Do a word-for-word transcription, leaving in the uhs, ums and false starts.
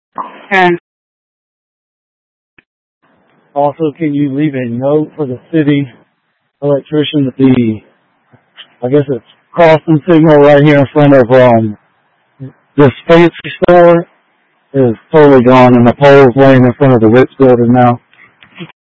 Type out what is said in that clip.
And also, can you leave a note for the city electrician that the, I guess it's crossing signal right here in front of um this fancy store is totally gone, and the pole's laying in front of the Ritz building now.